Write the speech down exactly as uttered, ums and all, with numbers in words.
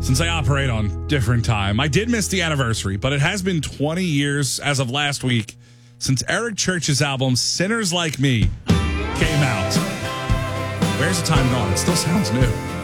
since I operate on different time. I did miss the anniversary, but it has been twenty years as of last week since Eric Church's album Sinners Like Me came out. Where's the time gone? It still sounds new.